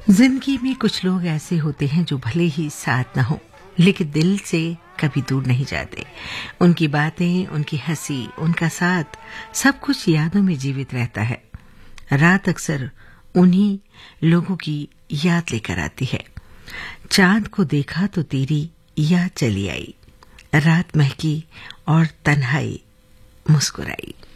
जिंदगी में कुछ लोग ऐसे होते हैं जो भले ही साथ न हो लेकिन दिल से कभी दूर नहीं जाते। उनकी बातें, उनकी हंसी, उनका साथ, सब कुछ यादों में जीवित रहता है। रात अक्सर उन्हीं लोगों की याद लेकर आती है। चांद को देखा तो तेरी याद चली आई, रात महकी और तन्हाई मुस्कुराई।